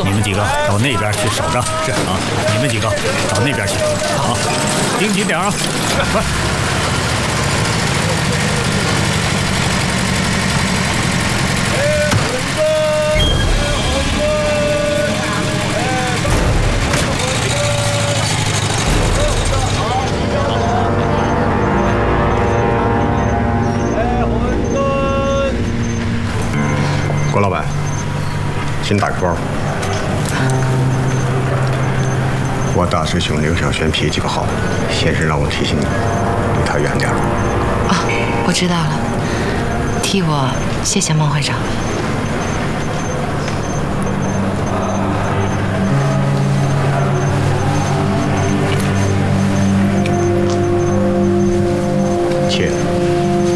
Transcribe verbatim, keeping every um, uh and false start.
你们几个到那边去守着。是啊，你们几个到那边去。好，盯紧点啊！快！ 郭老板，请打个包。我大师兄刘小轩脾气不好，先生让我提醒你，离他远点。 哦，我知道了，替我谢谢孟会长。